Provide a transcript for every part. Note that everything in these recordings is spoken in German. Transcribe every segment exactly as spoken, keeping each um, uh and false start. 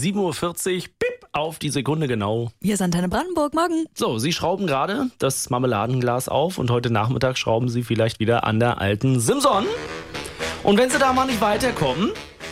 sieben Uhr vierzig, pip, auf die Sekunde genau. Hier ist Antenne Brandenburg, morgen. So, Sie schrauben gerade das Marmeladenglas auf und heute Nachmittag schrauben Sie vielleicht wieder an der alten Simson. Und wenn Sie da mal nicht weiterkommen,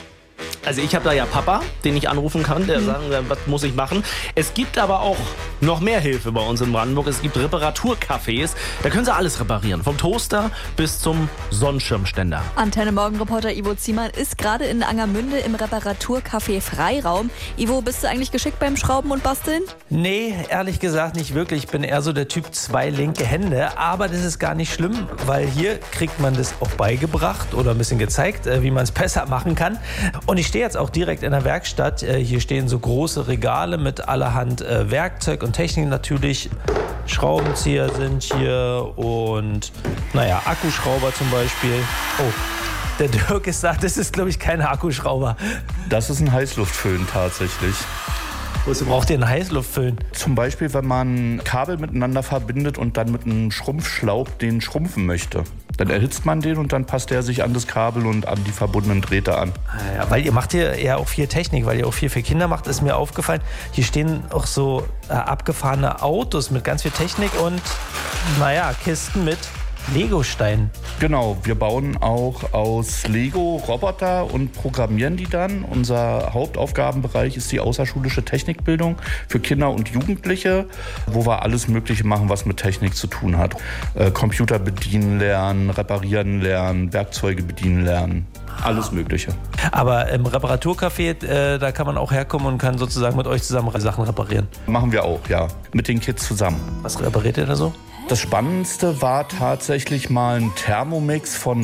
also ich habe da ja Papa, den ich anrufen kann, der mhm. sagt, was muss ich machen. Es gibt aber auch noch mehr Hilfe bei uns in Brandenburg. Es gibt Reparaturcafés, da können Sie alles reparieren. Vom Toaster bis zum Sonnenschirmständer. Antenne Morgen-Reporter Ivo Ziemann ist gerade in Angermünde im Reparaturcafé Freiraum. Ivo, bist du eigentlich geschickt beim Schrauben und Basteln? Nee, ehrlich gesagt nicht wirklich. Ich bin eher so der Typ zwei linke Hände. Aber das ist gar nicht schlimm, weil hier kriegt man das auch beigebracht oder ein bisschen gezeigt, wie man es besser machen kann. Und ich stehe jetzt auch direkt in der Werkstatt. Hier stehen so große Regale mit allerhand Werkzeug und Technik natürlich. Schraubenzieher sind hier und, naja, Akkuschrauber zum Beispiel. Oh, der Dirk ist sagt, das ist, glaube ich, keine Akkuschrauber. Das ist ein Heißluftföhn tatsächlich. Wozu braucht ihr einen Heißluftföhn? Zum Beispiel, wenn man Kabel miteinander verbindet und dann mit einem Schrumpfschlauch den schrumpfen möchte. Dann erhitzt man den und dann passt er sich an das Kabel und an die verbundenen Drähte an. Ja, weil ihr macht hier ja auch viel Technik, weil ihr auch viel für Kinder macht, ist mir aufgefallen. Hier stehen auch so äh, abgefahrene Autos mit ganz viel Technik und, naja, Kisten mit Legosteinen. Genau, wir bauen auch aus Lego Roboter und programmieren die dann. Unser Hauptaufgabenbereich ist die außerschulische Technikbildung für Kinder und Jugendliche, wo wir alles Mögliche machen, was mit Technik zu tun hat. Äh, Computer bedienen lernen, reparieren lernen, Werkzeuge bedienen lernen. Alles Mögliche. Aber im Reparaturcafé, äh, da kann man auch herkommen und kann sozusagen mit euch zusammen Sachen reparieren. Machen wir auch, ja. Mit den Kids zusammen. Was repariert ihr da so? Das Spannendste war tatsächlich mal ein Thermomix von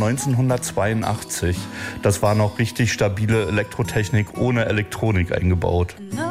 neunzehnhundertzweiundachtzig. Das war noch richtig stabile Elektrotechnik ohne Elektronik eingebaut.